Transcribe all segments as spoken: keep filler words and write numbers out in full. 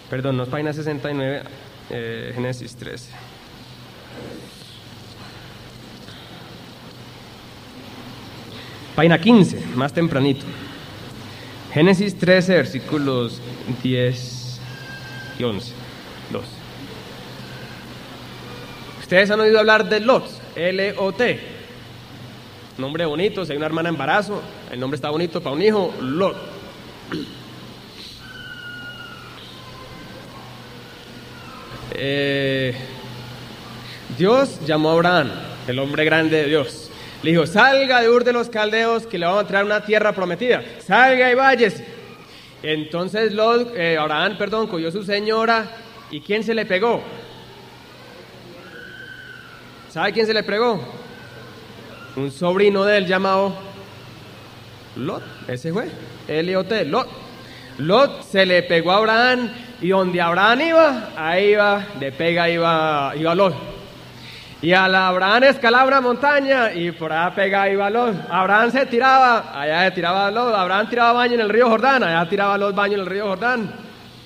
Perdón, no es página sesenta y nueve, eh, Génesis trece. Página quince, más tempranito. Génesis trece, versículos diez y once. dos. Ustedes han oído hablar de Lot, L O T. Nombre bonito, si hay una hermana en embarazo, el nombre está bonito para un hijo, Lot. Eh, Dios llamó a Abraham, el hombre grande de Dios. Le dijo, salga de Ur de los Caldeos, que le vamos a traer una tierra prometida. Salga y váyase. Entonces Lot, eh, Abraham, perdón, cogió su señora. ¿Y quién se le pegó? ¿Sabe quién se le pegó? Un sobrino de él llamado Lot. Ese fue, L O T, Lot. Lot se le pegó a Abraham, y donde Abraham iba, ahí iba, de pega iba, iba Lot. Y a la Abraham escalaba una montaña, y por allá pega iba Lot. Abraham se tiraba, allá se tiraba Lot. Abraham tiraba baño en el río Jordán, allá tiraba Lot baño en el río Jordán.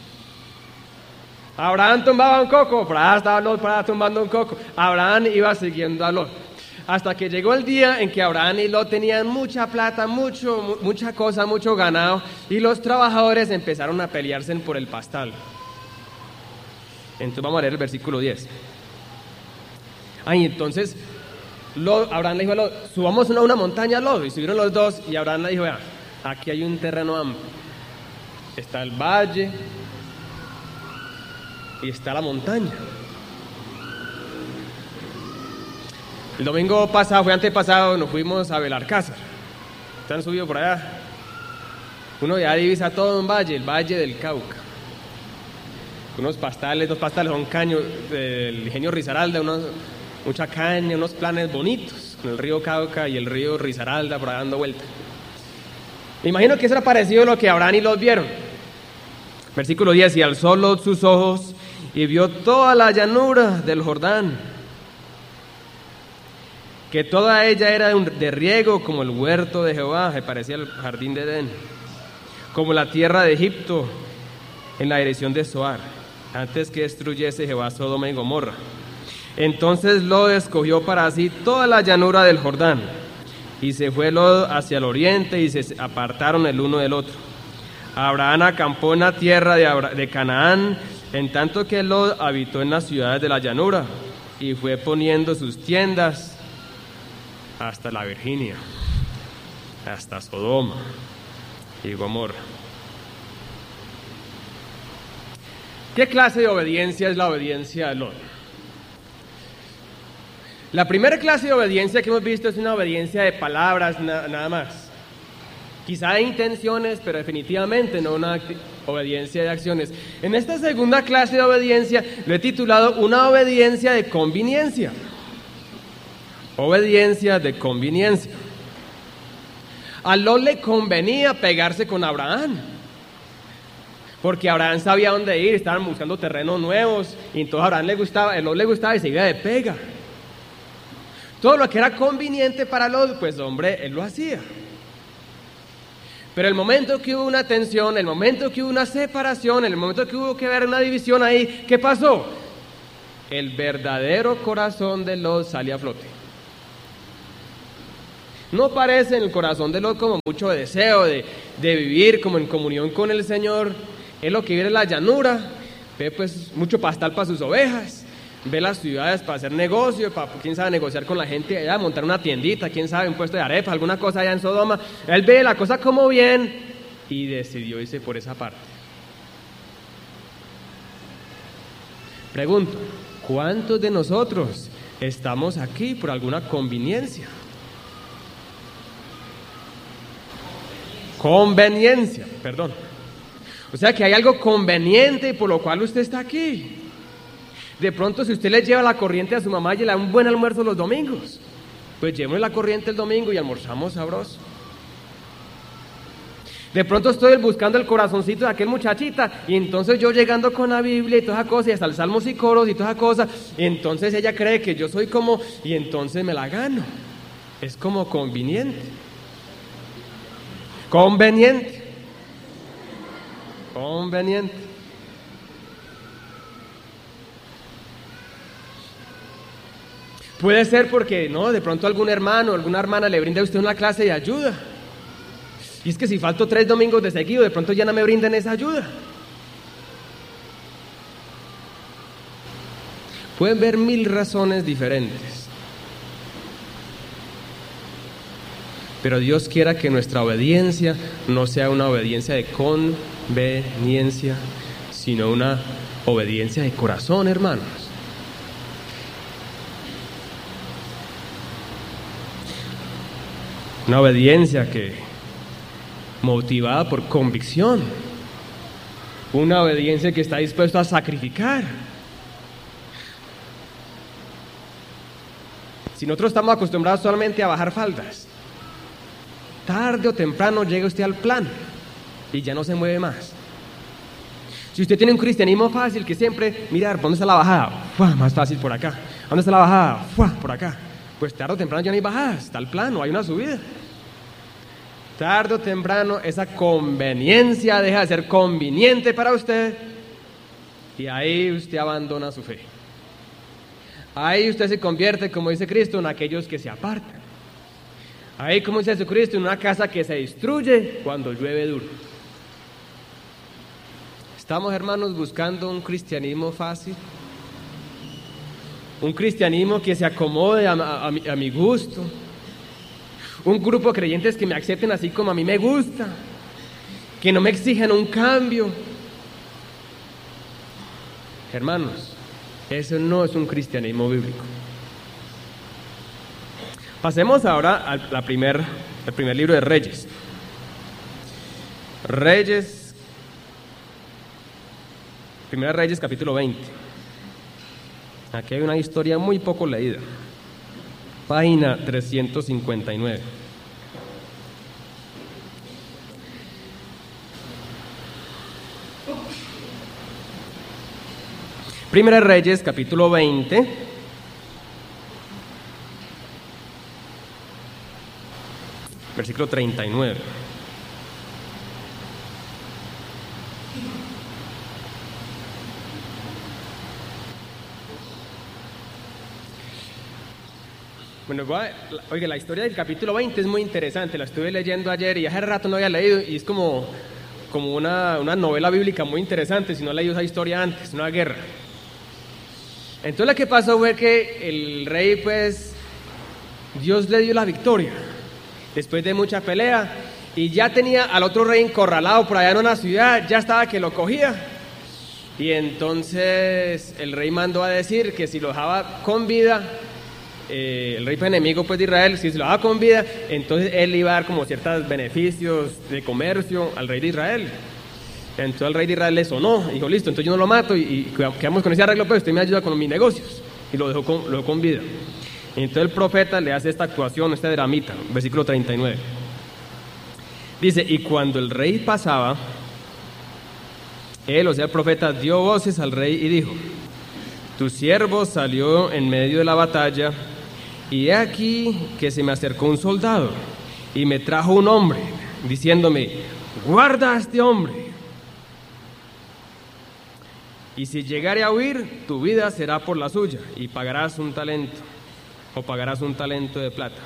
Abraham tumbaba un coco, por allá estaba Lot, por allá tumbando un coco. Abraham iba siguiendo a Lot. Hasta que llegó el día en que Abraham y Lot tenían mucha plata, mucho, mucha cosa, mucho ganado, y los trabajadores empezaron a pelearse por el pastal. Entonces vamos a leer el versículo diez. Ay, entonces Lot, Abraham le dijo a Lot, subamos a una montaña, Lot, y subieron los dos, y Abraham le dijo, vea, aquí hay un terreno amplio, está el valle y está la montaña. El domingo pasado, fue antepasado, nos fuimos a Belalcázar. Están subidos por allá. Uno ya divisa todo un valle, el Valle del Cauca. Unos pastales, dos pastales, un caño del ingenio Risaralda, unos, mucha caña, unos planes bonitos, con el río Cauca y el río Risaralda por ahí dando vuelta. Me imagino que eso era parecido a lo que Abraham y Lot vieron. Versículo diez, y alzó Lot sus ojos y vio toda la llanura del Jordán, que toda ella era de riego como el huerto de Jehová, que parecía el jardín de Edén, como la tierra de Egipto en la dirección de Zoar, antes que destruyese Jehová Sodoma y Gomorra. Entonces Lot escogió para sí toda la llanura del Jordán, y se fue Lot hacia el oriente, y se apartaron el uno del otro. Abraham acampó en la tierra de, Abra- de Canaán, en tanto que Lot habitó en las ciudades de la llanura, y fue poniendo sus tiendas hasta la Virginia, hasta Sodoma y Gomorra. ¿Qué clase de obediencia es la obediencia de Lot? La primera clase de obediencia que hemos visto es una obediencia de palabras na- nada más. Quizá de intenciones, pero definitivamente no una acti- obediencia de acciones. En esta segunda clase de obediencia lo he titulado una obediencia de conveniencia. Obediencia de conveniencia. A Lot le convenía pegarse con Abraham, porque Abraham sabía dónde ir, estaban buscando terrenos nuevos, y entonces a Abraham le gustaba, a Lot le gustaba y se iba de pega. Todo lo que era conveniente para Lot, pues hombre, él lo hacía. Pero el momento que hubo una tensión, el momento que hubo una separación, el momento que hubo que ver una división ahí, ¿qué pasó? El verdadero corazón de Lot sale a flote. No parece en el corazón de Lot como mucho deseo de, de vivir como en comunión con el Señor. Es lo que vive en la llanura, ve pues mucho pastal para sus ovejas, ve las ciudades para hacer negocio, para quién sabe negociar con la gente allá, montar una tiendita, quién sabe un puesto de arepas, alguna cosa allá en Sodoma. Él ve la cosa como bien y decidió irse por esa parte. Pregunto, ¿cuántos de nosotros estamos aquí por alguna conveniencia? Conveniencia, perdón. O sea que hay algo conveniente por lo cual usted está aquí. De pronto, si usted le lleva la corriente a su mamá y le da un buen almuerzo los domingos, pues llévele la corriente el domingo y almorzamos sabroso. De pronto estoy buscando el corazoncito de aquel muchachita, y entonces yo llegando con la Biblia y toda esa cosa, y hasta el salmos y coros y toda esa cosa, y entonces ella cree que yo soy como, y entonces me la gano. Es como conveniente. Conveniente. Conveniente. Puede ser porque, no, de pronto algún hermano o alguna hermana le brinda a usted una clase de ayuda. Y es que si falto tres domingos de seguido, de pronto ya no me brindan esa ayuda. Pueden ver mil razones diferentes. Pero Dios quiera que nuestra obediencia no sea una obediencia de conveniencia, sino una obediencia de corazón, hermanos. Una obediencia que motivada por convicción. Una obediencia que está dispuesto a sacrificar. Si nosotros estamos acostumbrados solamente a bajar faldas, tarde o temprano llega usted al plan y ya no se mueve más. Si usted tiene un cristianismo fácil que siempre, mirar, ¿por dónde está la bajada? ¡Fua! Más fácil por acá. ¿Dónde está la bajada? ¡Fua! Por acá. Pues tarde o temprano ya no hay bajadas, está el plano, hay una subida. Tarde o temprano esa conveniencia deja de ser conveniente para usted y ahí usted abandona su fe. Ahí usted se convierte, como dice Cristo, en aquellos que se apartan. Ahí, como dice Jesucristo, en una casa que se destruye cuando llueve duro. Estamos, hermanos, buscando un cristianismo fácil, un cristianismo que se acomode a, a, a, mi, a mi gusto, un grupo de creyentes que me acepten así como a mí me gusta, que no me exijan un cambio. Hermanos, eso no es un cristianismo bíblico. Pasemos ahora al la primer, al primer libro de Reyes. Reyes, Primera Reyes, capítulo veinte. Aquí hay una historia muy poco leída. Página trescientos cincuenta y nueve. Primera Reyes, capítulo veinte. Versículo treinta y nueve. Bueno, oiga, la historia del capítulo veinte es muy interesante, la estuve leyendo ayer y hace rato no había leído y es como, como una, una novela bíblica muy interesante, si no he leído esa historia antes, una guerra. Entonces lo que pasó fue que el rey, pues, Dios le dio la victoria, después de mucha pelea, y ya tenía al otro rey encorralado por allá en una ciudad, ya estaba que lo cogía, y entonces el rey mandó a decir que si lo dejaba con vida, eh, el rey fue enemigo pues de Israel, si se lo dejaba con vida, entonces él iba a dar como ciertos beneficios de comercio al rey de Israel. Entonces el rey de Israel le sonó, dijo, listo, entonces yo no lo mato y, y quedamos con ese arreglo, pero usted me ayuda con mis negocios. Y lo dejó con, lo dejó con vida. Y entonces el profeta le hace esta actuación, este dramita, versículo treinta y nueve. Dice, y cuando el rey pasaba, él, o sea el profeta, dio voces al rey y dijo, tu siervo salió en medio de la batalla, y he aquí que se me acercó un soldado, y me trajo un hombre, diciéndome, guarda a este hombre. Y si llegare a huir, tu vida será por la suya, y pagarás un talento, o pagarás un talento de plata.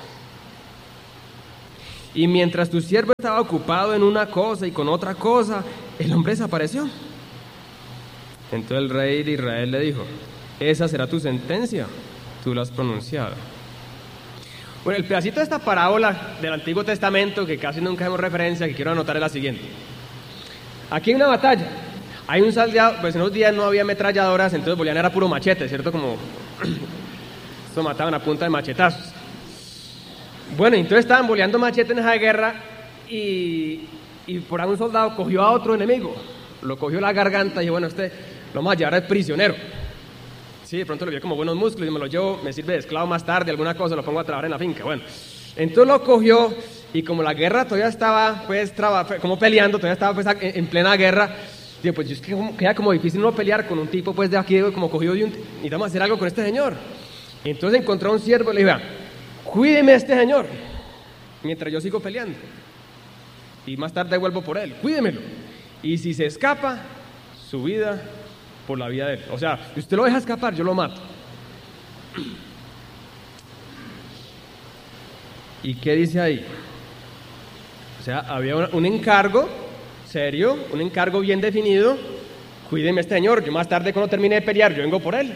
Y mientras tu siervo estaba ocupado en una cosa y con otra cosa, el hombre desapareció. Entonces el rey de Israel le dijo, esa será tu sentencia, tú la has pronunciado. Bueno, el pedacito de esta parábola del Antiguo Testamento, que casi nunca hacemos referencia, que quiero anotar es la siguiente. Aquí hay una batalla. Hay un soldado, pues en esos días no había ametralladoras, entonces volvían era puro machete, ¿cierto? Como eso mataban a punta de machetazos. Bueno, entonces estaban boleando machete en esa guerra y, y por ahí un soldado cogió a otro enemigo, lo cogió la garganta y dijo, bueno, este lo vamos a llevar al prisionero. Sí, de pronto lo vio como buenos músculos y me lo llevo, me sirve de esclavo más tarde, alguna cosa, lo pongo a trabajar en la finca. Bueno, entonces lo cogió y como la guerra todavía estaba, pues, traba, como peleando, todavía estaba pues en, en plena guerra, digo, pues es que queda como difícil no pelear con un tipo pues de aquí, como cogido de un... Necesitamos hacer algo con este señor. Entonces encontró a un siervo y le dijo, cuídeme a este señor, mientras yo sigo peleando. Y más tarde vuelvo por él, cuídemelo. Y si se escapa, su vida por la vida de él. O sea, si usted lo deja escapar, yo lo mato. ¿Y qué dice ahí? O sea, había un encargo serio, un encargo bien definido. Cuídeme este señor, yo más tarde cuando termine de pelear, yo vengo por él.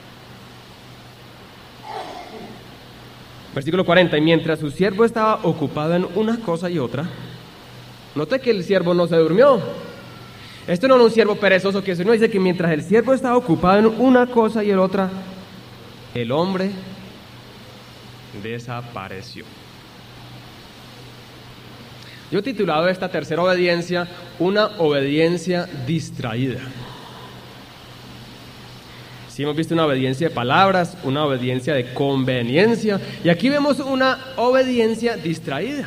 Versículo cuarenta, y mientras su siervo estaba ocupado en una cosa y otra, note que el siervo no se durmió. Esto no es un siervo perezoso, que no dice que mientras el siervo estaba ocupado en una cosa y en otra, el hombre desapareció. Yo he titulado esta tercera obediencia, una obediencia distraída. Sí, hemos visto una obediencia de palabras, una obediencia de conveniencia, y aquí vemos una obediencia distraída.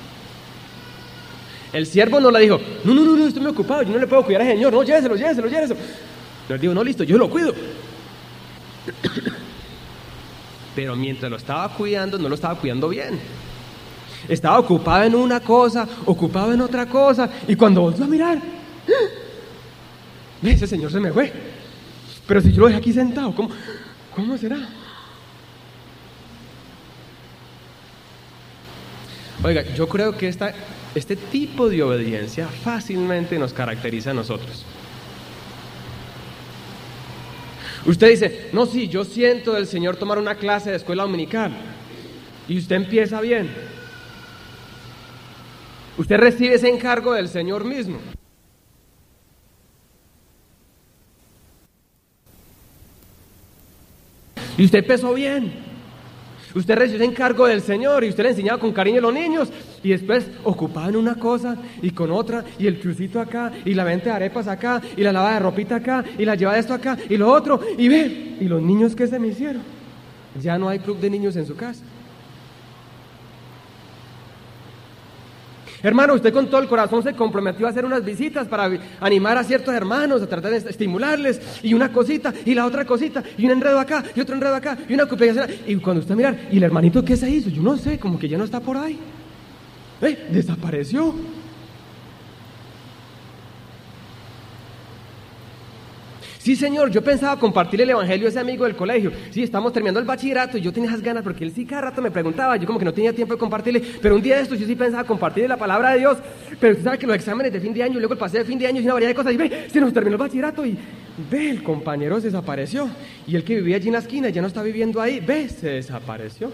El siervo no le dijo, no, no, no, no, estoy muy ocupado, yo no le puedo cuidar al señor, no, lléveselo, lléveselo, lléveselo. Le dijo, no, listo, yo lo cuido. Pero mientras lo estaba cuidando, no lo estaba cuidando bien. Estaba ocupado en una cosa, ocupado en otra cosa, y cuando volvió a mirar, ese señor se me fue. Pero si yo lo dejé aquí sentado, ¿cómo, cómo será? Oiga, yo creo que esta, este tipo de obediencia fácilmente nos caracteriza a nosotros. Usted dice, no, sí, yo siento del Señor tomar una clase de escuela dominical, y usted empieza bien. Usted recibe ese encargo del Señor mismo. Y usted empezó bien. Usted recibió ese encargo del Señor y usted le enseñaba con cariño a los niños. Y después ocupado en una cosa y con otra, y el crucito acá, y la venta de arepas acá, y la lava de ropita acá, y la lleva de esto acá, y lo otro, y ve, y los niños que se me hicieron. Ya no hay club de niños en su casa. Hermano, usted con todo el corazón se comprometió a hacer unas visitas para animar a ciertos hermanos, a tratar de estimularles, y una cosita, y la otra cosita, y un enredo acá, y otro enredo acá, y una complicación. Y cuando usted mirar, ¿y el hermanito qué se hizo? Yo no sé, como que ya no está por ahí. ¿Eh? Desapareció. Sí, señor, yo pensaba compartir el evangelio a ese amigo del colegio. Sí, estamos terminando el bachillerato y yo tenía esas ganas porque él sí cada rato me preguntaba, yo como que no tenía tiempo de compartirle, pero un día de estos yo sí pensaba compartirle la palabra de Dios, pero usted sabe que los exámenes de fin de año y luego el paseo de fin de año y una variedad de cosas, y ve, se nos terminó el bachillerato y ve, el compañero se desapareció, y el que vivía allí en la esquina ya no está viviendo ahí, ve, se desapareció.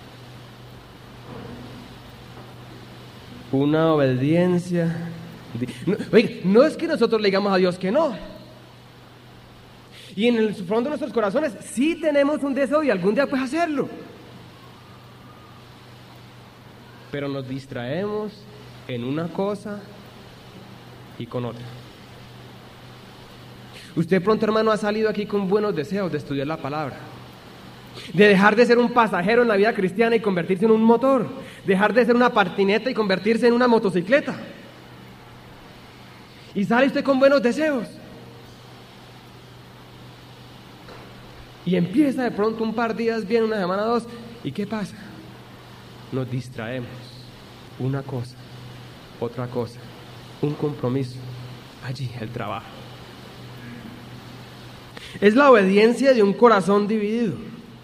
Una obediencia. No, oiga, no es que nosotros le digamos a Dios que no. Y en el fondo de nuestros corazones sí tenemos un deseo y algún día pues hacerlo. Pero nos distraemos en una cosa y con otra. Usted pronto, hermano, ha salido aquí con buenos deseos de estudiar la palabra, de dejar de ser un pasajero en la vida cristiana y convertirse en un motor, dejar de ser una patineta y convertirse en una motocicleta. Y sale usted con buenos deseos. Y empieza de pronto un par de días bien, una semana, dos, ¿y qué pasa? Nos distraemos. Una cosa, otra cosa, un compromiso, allí el trabajo. Es la obediencia de un corazón dividido,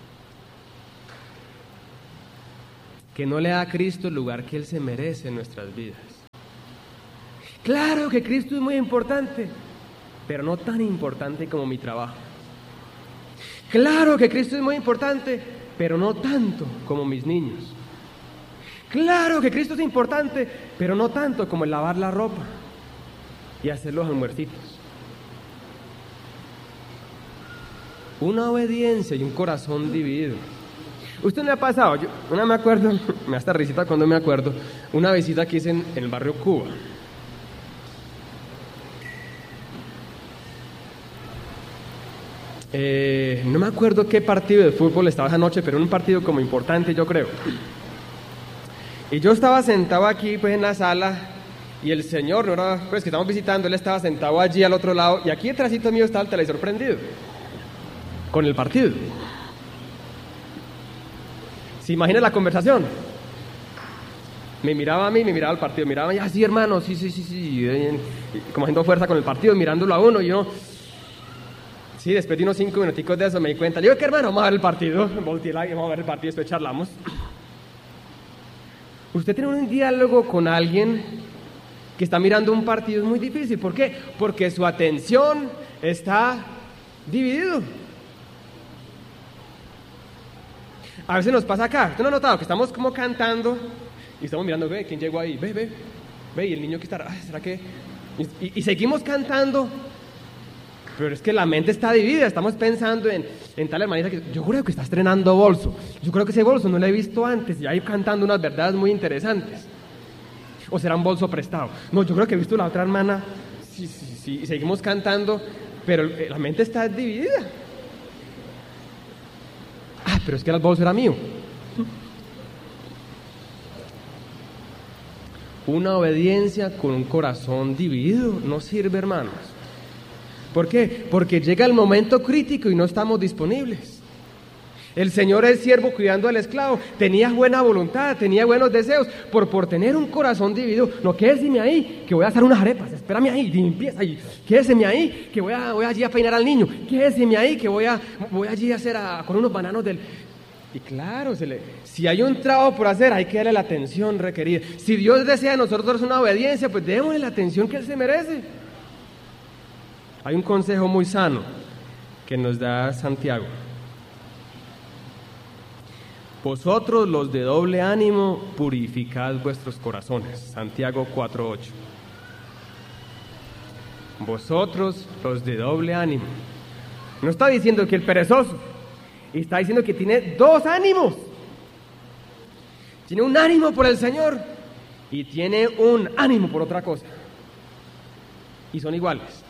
que no le da a Cristo el lugar que Él se merece en nuestras vidas. Claro que Cristo es muy importante, pero no tan importante como mi trabajo. Claro que Cristo es muy importante, pero no tanto como mis niños. Claro que Cristo es importante, pero no tanto como el lavar la ropa y hacer los almuercitos. Una obediencia y un corazón dividido. ¿Usted me ha pasado? Yo, una me acuerdo, me da hasta risita cuando me acuerdo, una visita que hice en, en el barrio Cuba. Eh, no me acuerdo qué partido de fútbol estaba esa noche, pero era un partido como importante, yo creo. Y yo estaba sentado aquí pues en la sala, y el señor, no era, pues que estamos visitando, él estaba sentado allí al otro lado, y aquí detrásito mío estaba el televisor prendido con el partido. ¿Se imagina la conversación? Me miraba a mí, me miraba al partido, miraba, ya sí, hermano, sí, sí, sí, sí, y como haciendo fuerza con el partido, mirándolo a uno, y yo, sí, después de unos cinco minuticos de eso me di cuenta, le digo, ¿qué hermano? Vamos a ver el partido, volteé la, vamos a ver el partido, después charlamos. Usted tiene un diálogo con alguien que está mirando un partido, es muy difícil. ¿Por qué? Porque su atención está dividido. A veces nos pasa acá, ¿usted no ha notado que estamos como cantando y estamos mirando, ve, ¿quién llegó ahí? Ve, ve, ve, y el niño que está, ay, ¿será que...? Y, y, y seguimos cantando, pero es que la mente está dividida, estamos pensando en, en tal hermanita que yo creo que está estrenando bolso, yo creo que ese bolso no lo he visto antes, y ahí cantando unas verdades muy interesantes. ¿O será un bolso prestado? No, yo creo que he visto la otra hermana, sí, sí, sí, y seguimos cantando, pero la mente está dividida. Ah, pero es que el bolso era mío. Una obediencia con un corazón dividido no sirve, hermanos. ¿Por qué? Porque llega el momento crítico y no estamos disponibles. El Señor, el siervo cuidando al esclavo, tenía buena voluntad, tenía buenos deseos, por, por tener un corazón dividido. No, quédeseme ahí, que voy a hacer unas arepas, espérame ahí, limpieza ahí, quédeseme ahí, que voy, a, voy allí a peinar al niño, quédeseme ahí, que voy, a, voy allí a hacer a, con unos bananos del... Y claro, se le, si hay un trabajo por hacer, hay que darle la atención requerida. Si Dios desea de nosotros una obediencia, pues démosle la atención que Él se merece. Hay un consejo muy sano que nos da Santiago. Vosotros los de doble ánimo, purificad vuestros corazones. Santiago cuatro ocho. Vosotros los de doble ánimo. No está diciendo que el perezoso, está diciendo que tiene dos ánimos. Tiene un ánimo por el Señor y tiene un ánimo por otra cosa. Y son iguales.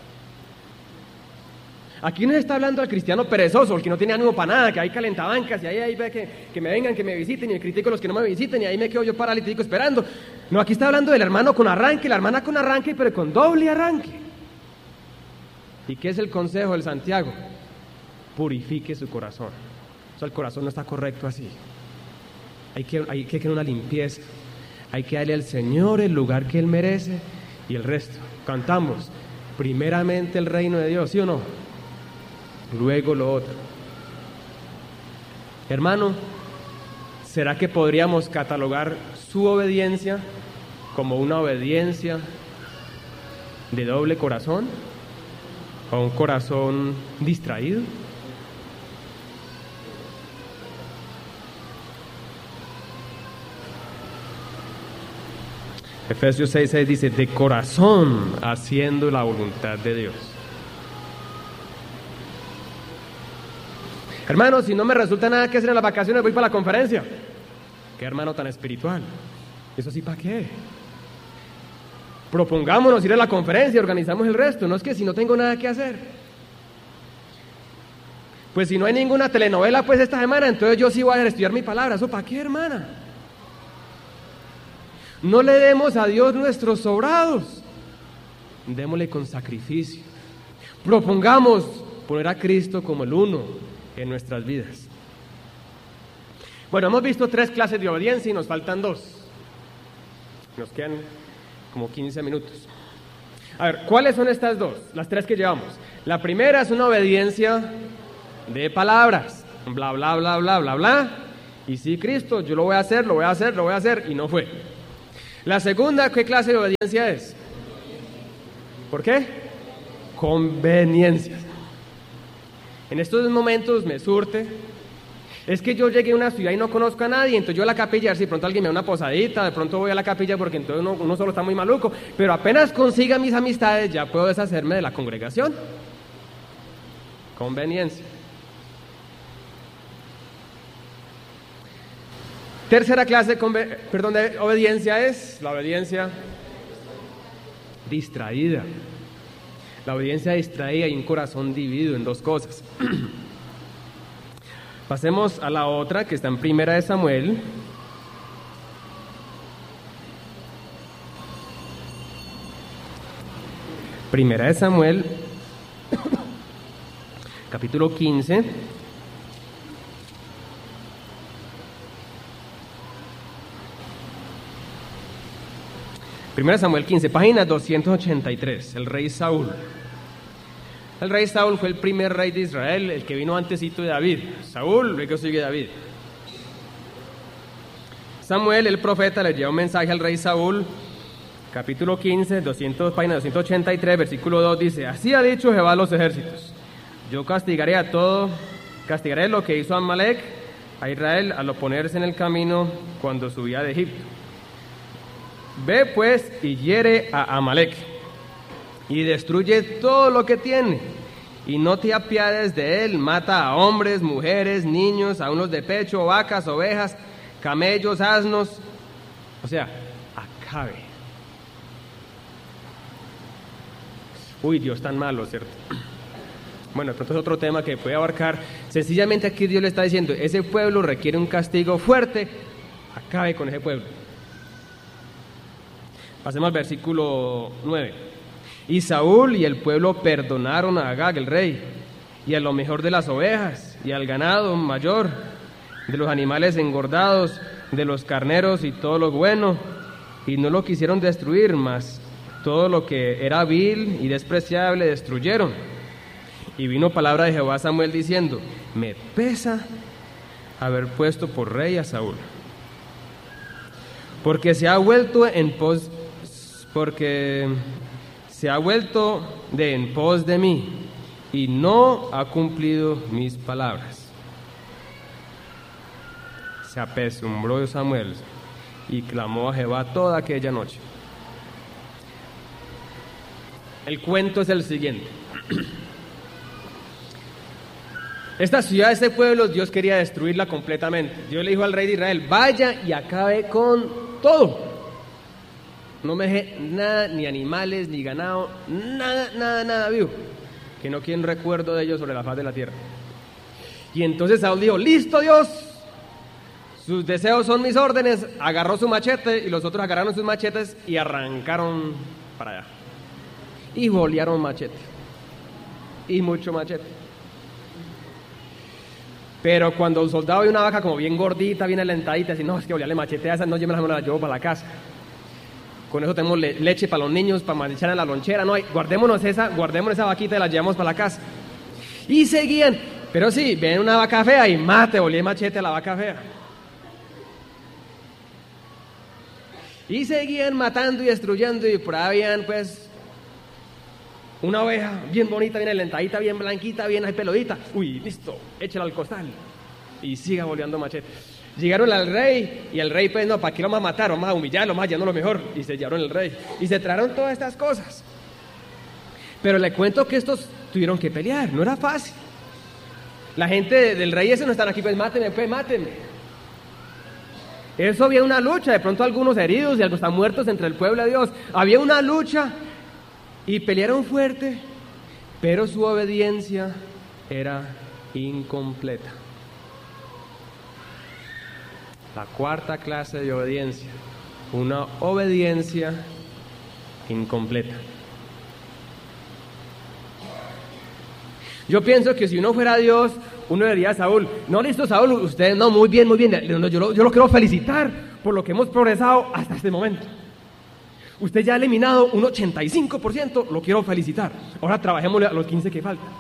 Aquí no está hablando al cristiano perezoso, el que no tiene ánimo para nada, que hay calentabancas y ahí, ahí ve que, que me vengan, que me visiten, y me critico a los que no me visiten y ahí me quedo yo paralítico esperando. No, aquí está hablando del hermano con arranque, la hermana con arranque, pero con doble arranque. ¿Y qué es el consejo del Santiago? Purifique su corazón. O sea, el corazón no está correcto así. Hay que, hay que tener una limpieza. Hay que darle al Señor el lugar que Él merece y el resto. Cantamos, primeramente el reino de Dios, ¿sí o no? Luego lo otro. Hermano, ¿será que podríamos catalogar su obediencia como una obediencia de doble corazón? ¿O un corazón distraído? Efesios seis seis dice, de corazón haciendo la voluntad de Dios. Hermano, si no me resulta nada que hacer en las vacaciones, voy para la conferencia. Qué hermano tan espiritual. ¿Eso sí para qué? Propongámonos ir a la conferencia, organizamos el resto. No es que si no tengo nada que hacer. Pues si no hay ninguna telenovela pues esta semana, entonces yo sí voy a estudiar mi palabra. ¿Eso para qué, hermana? No le demos a Dios nuestros sobrados. Démosle con sacrificio. Propongamos poner a Cristo como el uno en nuestras vidas. Bueno, hemos visto tres clases de obediencia y nos faltan dos. Nos quedan como quince minutos. A ver, ¿cuáles son estas dos? Las tres que llevamos. La primera es una obediencia de palabras. Bla, bla, bla, bla, bla, bla. Y sí, Cristo, yo lo voy a hacer, lo voy a hacer, lo voy a hacer. Y no fue. La segunda, ¿qué clase de obediencia es? ¿Por qué? Conveniencias. En estos momentos me surte, es que yo llegué a una ciudad y no conozco a nadie, entonces yo a la capilla, si de pronto alguien me da una posadita, de pronto voy a la capilla porque entonces uno, uno solo está muy maluco, pero apenas consiga mis amistades ya puedo deshacerme de la congregación. Conveniencia. Tercera clase de, conve- perdón, de obediencia es la obediencia distraída. La obediencia distraída y un corazón dividido en dos cosas. Pasemos a la otra que está en Primera de Samuel. Primera de Samuel, capítulo quince. Primera de Samuel quince, página doscientos ochenta y tres, el rey Saúl. El rey Saúl fue el primer rey de Israel, el que vino antesito de David. Saúl, luego sigue David. Samuel, el profeta, le lleva un mensaje al rey Saúl, capítulo quince, doscientos, página doscientos ochenta y tres, versículo dos, dice: así ha dicho Jehová a los ejércitos, yo castigaré a todo, castigaré lo que hizo Amalec a Israel al oponerse en el camino cuando subía de Egipto. Ve pues y hiere a Amalec y destruye todo lo que tiene, y no te apiades de él, mata a hombres, mujeres, niños, a unos de pecho, vacas, ovejas, camellos, asnos, o sea, acabe. Uy, Dios tan malo, ¿cierto? Bueno, de pronto es otro tema que puede abarcar. Sencillamente aquí Dios le está diciendo, ese pueblo requiere un castigo fuerte, acabe con ese pueblo. Pasemos al versículo nueve. Y Saúl y el pueblo perdonaron a Agag el rey, y a lo mejor de las ovejas, y al ganado mayor, de los animales engordados, de los carneros y todo lo bueno, y no lo quisieron destruir, mas todo lo que era vil y despreciable destruyeron. Y vino palabra de Jehová a Samuel diciendo: me pesa haber puesto por rey a Saúl, porque se ha vuelto en pos, porque se ha vuelto de en pos de mí, y no ha cumplido mis palabras. Se apesumbró Samuel y clamó a Jehová toda aquella noche. El cuento es el siguiente. Esta ciudad, este pueblo, Dios quería destruirla completamente. Dios le dijo al rey de Israel: vaya y acabe con todo. No me deje nada, ni animales, ni ganado, nada, nada, nada vivo, que no quieren recuerdo de ellos sobre la faz de la tierra. Y entonces Saúl dijo: listo, Dios, sus deseos son mis órdenes. Agarró su machete y los otros agarraron sus machetes y arrancaron para allá. Y bolearon machete. Y mucho machete. Pero cuando el soldado ve una vaca como bien gordita, bien alentadita, así, no, es que bolearle machete a esa, no, yo me la, me la llevo para la casa. Con eso tenemos le- leche para los niños, para echar en la lonchera, no, guardémonos esa, guardémonos esa vaquita y la llevamos para la casa. Y seguían, pero sí, ven una vaca fea y mate, boleé machete a la vaca fea. Y seguían matando y destruyendo, y por ahí habían pues una oveja bien bonita, bien alentadita, bien blanquita, bien ahí peludita. Uy, listo, échela al costal y siga boleando machete. Llegaron al rey y el rey pues no, ¿para qué lo vamos a matar? Vamos a humillarlo, vamos a hallarnos lo mejor. Y se llevaron el rey y se trajeron todas estas cosas. Pero le cuento que estos tuvieron que pelear, no era fácil. La gente de, del rey ese no están aquí, pues mátenme, pues mátenme. Eso había una lucha, de pronto algunos heridos y algunos están muertos entre el pueblo de Dios. Había una lucha y pelearon fuerte, pero su obediencia era incompleta. La cuarta clase de obediencia, una obediencia incompleta. Yo pienso que si uno fuera Dios, uno diría a Saúl: no, listo, Saúl, usted no, muy bien, muy bien, yo lo, yo lo quiero felicitar por lo que hemos progresado hasta este momento. Usted ya ha eliminado un ochenta y cinco por ciento, lo quiero felicitar. Ahora trabajemos a los quince que faltan.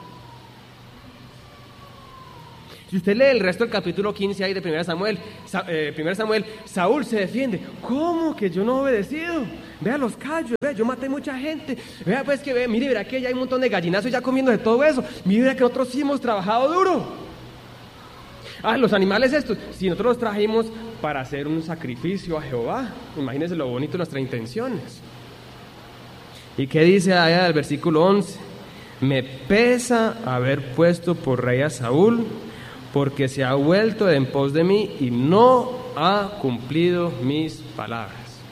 Si usted lee el resto del capítulo quince ahí de primera Samuel, eh, primera Samuel, Saúl se defiende. ¿Cómo que yo no he obedecido? Vea los callos, vea, yo maté mucha gente. Vea pues que, ve, mire, verá que ya hay un montón de gallinazos ya comiendo de todo eso. Mire, verá que nosotros sí hemos trabajado duro. Ah, los animales estos, si nosotros los trajimos para hacer un sacrificio a Jehová. Imagínense lo bonito de nuestras intenciones. ¿Y qué dice allá del versículo once? Me pesa haber puesto por rey a Saúl, porque se ha vuelto de en pos de mí y no ha cumplido mis palabras.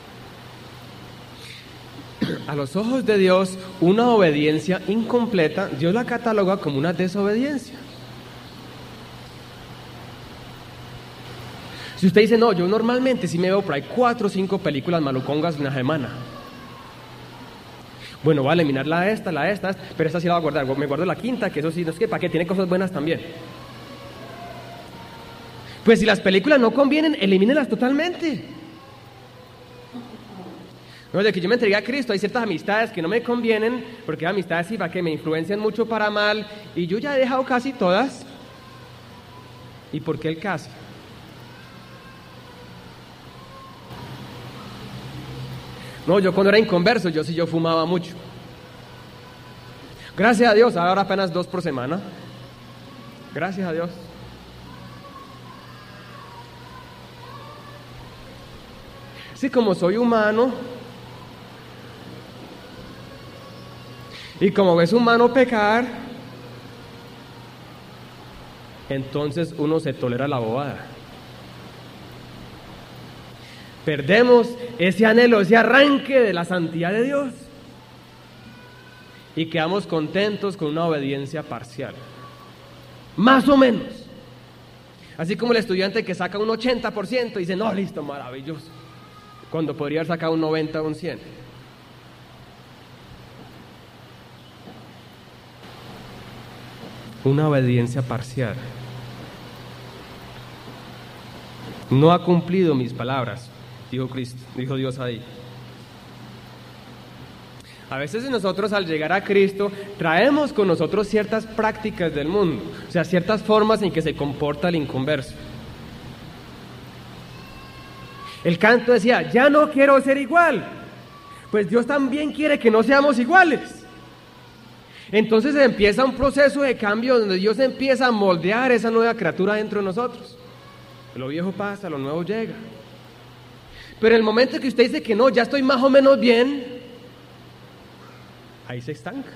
A los ojos de Dios, una obediencia incompleta, Dios la cataloga como una desobediencia. Si usted dice: no, yo normalmente sí me veo por ahí cuatro o cinco películas malucongas en una semana. Bueno, voy a eliminar la esta, la esta, pero esta sí la voy a guardar. Me guardo la quinta, que eso sí, no es que para qué, tiene cosas buenas también. Pues si las películas no convienen, elimínenlas totalmente. No, de que yo me entregué a Cristo, hay ciertas amistades que no me convienen, porque amistades sí, para que me influencian mucho para mal, y yo ya he dejado casi todas. ¿Y por qué el casi? No, yo cuando era inconverso, yo sí yo fumaba mucho. Gracias a Dios, ahora apenas dos por semana. Gracias a Dios. Sí, como soy humano, y como es humano pecar, entonces uno se tolera la bobada. Perdemos ese anhelo, ese arranque de la santidad de Dios y quedamos contentos con una obediencia parcial, más o menos. Así como el estudiante que saca un ochenta por ciento y dice, no, listo, maravilloso, cuando podría haber sacado un noventa o un cien. Una obediencia parcial. No ha cumplido mis palabras, dijo Cristo, dijo Dios ahí. A veces nosotros al llegar a Cristo traemos con nosotros ciertas prácticas del mundo, o sea, ciertas formas en que se comporta el inconverso. El canto decía, ya no quiero ser igual, pues Dios también quiere que no seamos iguales. Entonces empieza un proceso de cambio donde Dios empieza a moldear esa nueva criatura dentro de nosotros. Lo viejo pasa, lo nuevo llega. Pero en el momento que usted dice que no, ya estoy más o menos bien, ahí se estanca.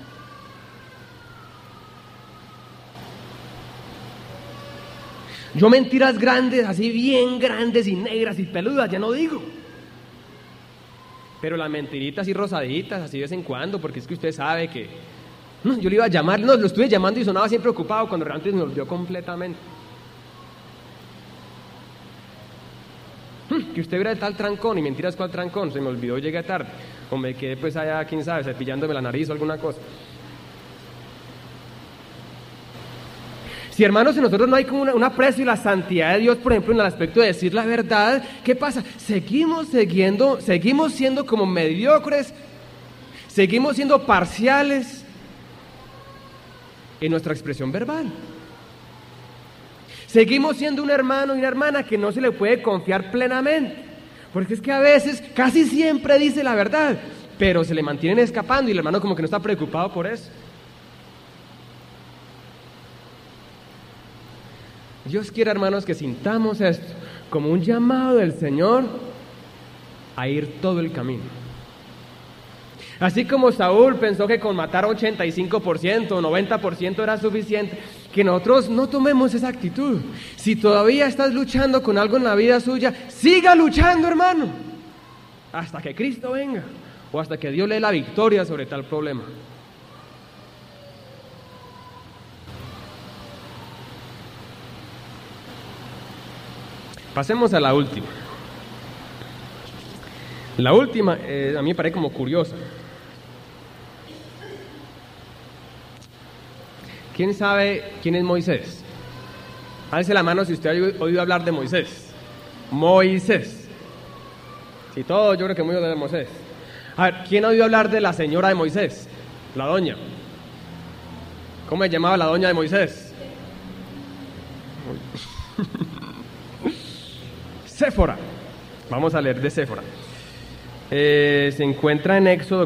Yo mentiras grandes, así bien grandes y negras y peludas, ya no digo. Pero las mentiritas y rosaditas, así de vez en cuando, porque es que usted sabe que... No, yo le iba a llamar, no, lo estuve llamando y sonaba siempre ocupado cuando realmente me olvidó completamente. Que usted era de tal trancón y mentiras cuál trancón, se me olvidó, llegué tarde. O me quedé pues allá, quién sabe, cepillándome la nariz o alguna cosa. Si hermanos, en nosotros no hay como una, un aprecio y la santidad de Dios, por ejemplo, en el aspecto de decir la verdad, ¿qué pasa? Seguimos siguiendo, seguimos siendo como mediocres, seguimos siendo parciales en nuestra expresión verbal. Seguimos siendo un hermano y una hermana que no se le puede confiar plenamente, porque es que a veces, casi siempre dice la verdad, pero se le mantienen escapando y el hermano como que no está preocupado por eso. Dios quiere, hermanos, que sintamos esto como un llamado del Señor a ir todo el camino. Así como Saúl pensó que con matar ochenta y cinco por ciento o noventa por ciento era suficiente, que nosotros no tomemos esa actitud. Si todavía estás luchando con algo en la vida suya, siga luchando, hermano, hasta que Cristo venga o hasta que Dios le dé la victoria sobre tal problema. Pasemos a la última. La última eh, a mí me parece como curiosa. ¿Quién sabe quién es Moisés? Alce la mano si usted ha oído hablar de Moisés. Moisés. Si todo, yo creo que muy oído de Moisés. A ver, ¿quién ha oído hablar de la señora de Moisés? La doña. ¿Cómo se llamaba la doña de Moisés? Séfora. Vamos a leer de Séfora. Eh, se encuentra en Éxodo